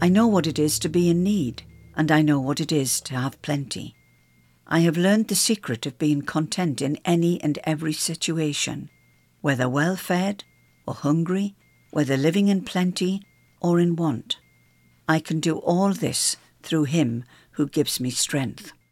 I know what it is to be in need, and I know what it is to have plenty. I have learned the secret of being content in any and every situation, whether well-fed or hungry, whether living in plenty or in want. I can do all this through him who gives me strength.